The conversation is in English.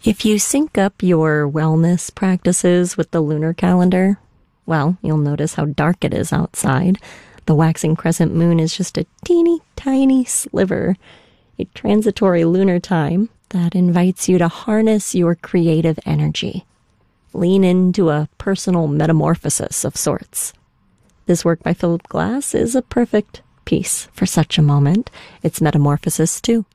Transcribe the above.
If you sync up your wellness practices with the lunar calendar, well, you'll notice how dark it is outside. The waxing crescent moon is just a teeny tiny sliver, a transitory lunar time that invites you to harness your creative energy. Lean into a personal metamorphosis of sorts. This work by Philip Glass is a perfect piece for such a moment. It's Metamorphosis 2.